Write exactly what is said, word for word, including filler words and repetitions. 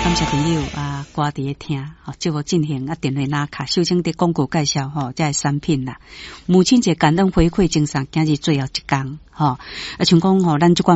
感谢朋友啊，歌伫咧听，吼，祝福进行啊，电话拿卡，首先伫广告介绍吼，这产品啦。母亲节感恩回馈精神，今日最后一天，吼，啊，像讲吼，咱即款。